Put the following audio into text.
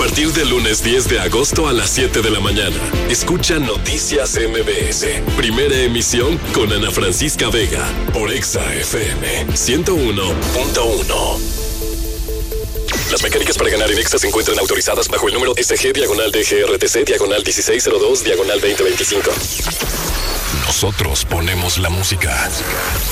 partir del lunes 10 de agosto a las 7 de la mañana, escucha Noticias MBS. Primera emisión con Ana Francisca Vega por Exa FM 101.1. Las mecánicas para ganar en Exa se encuentran autorizadas bajo el número SG-DGRTC-1602-1625. Nosotros ponemos la música.